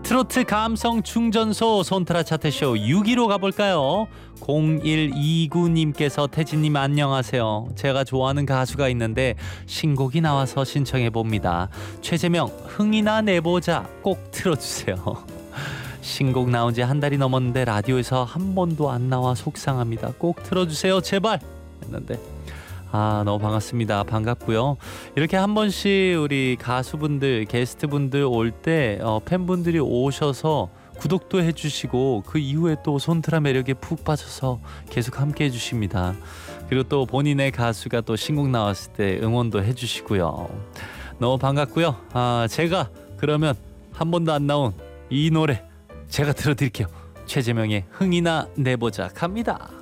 트로트 감성 충전소 손트라 차트쇼 6위로 가볼까요? 0129님께서 태진님 안녕하세요. 제가 좋아하는 가수가 있는데 신곡이 나와서 신청해봅니다. 최재명 흥이나 내보자 꼭 틀어주세요. 신곡 나온 지 한 달이 넘었는데 라디오에서 한 번도 안 나와 속상합니다. 꼭 틀어주세요 제발 했는데 너무 반갑습니다. 반갑고요. 이렇게 한 번씩 우리 가수분들 게스트분들 올 때 팬분들이 오셔서 구독도 해주시고 그 이후에 또 손트라 매력에 푹 빠져서 계속 함께 해주십니다. 그리고 또 본인의 가수가 또 신곡 나왔을 때 응원도 해주시고요. 너무 반갑고요. 제가 그러면 한 번도 안 나온 이 노래 제가 들어드릴게요. 최재명의 흥이나 내보자 갑니다.